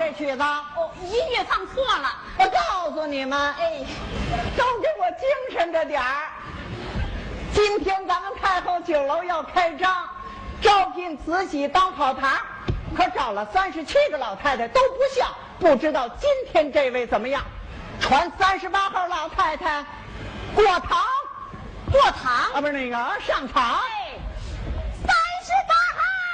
这曲子？ 哦，音乐放错了。 我告诉你们， 哎， 都给我精神着点儿。今天咱们太后酒楼要开张，招聘慈禧当跑堂，可找了37个老太太都不像，不知道今天这位怎么样？传38号老太太过堂。 过堂啊，不是那个上场。